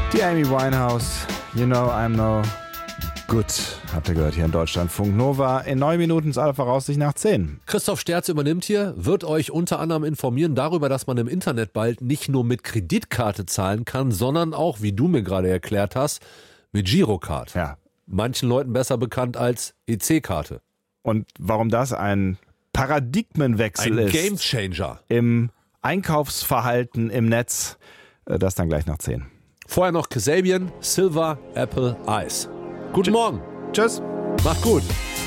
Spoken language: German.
Die Amy Winehouse, You Know I'm No Good, habt ihr gehört hier in Deutschlandfunk Nova. In 9 Minuten ist aller Voraussicht nach 10. Christoph Sterz übernimmt hier, wird euch unter anderem informieren darüber, dass man im Internet bald nicht nur mit Kreditkarte zahlen kann, sondern auch, wie du mir gerade erklärt hast, mit Girocard. Ja. Manchen Leuten besser bekannt als EC-Karte. Und warum das ein Paradigmenwechsel Ein ist Gamechanger. im Einkaufsverhalten im Netz, das dann gleich nach 10. Vorher noch Kasabian, Silver Apple Ice. Guten Morgen. Tschüss. Macht gut.